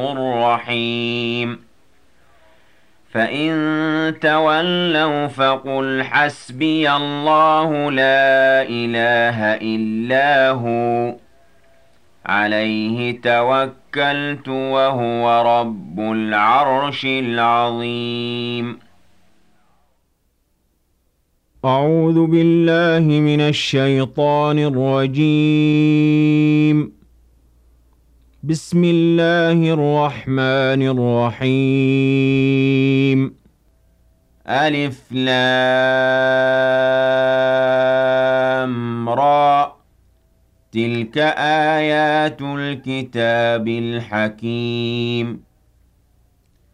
الرحيم فإن تولوا فقل حسبي الله لا إله إلا هو عليه توكلت وهو رب العرش العظيم. أعوذ بالله من الشيطان الرجيم. بسم الله الرحمن الرحيم. ألف لام را تلك آيات الكتاب الحكيم